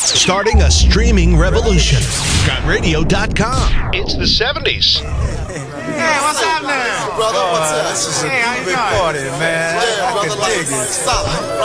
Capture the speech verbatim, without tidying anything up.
Starting a streaming revolution. got radio dot com. It's the seventies. Hey, what's happening? Brother, what's up? Hey, how you doing? Party, man. Yeah, I brother, can like, dig it. solid.